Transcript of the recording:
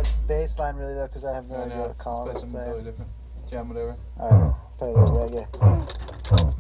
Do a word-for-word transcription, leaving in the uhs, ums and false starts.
that bass line really though, because I have no I idea know. what Colin Play was something playing. totally different. Jam whatever. Alright, play a little reggae.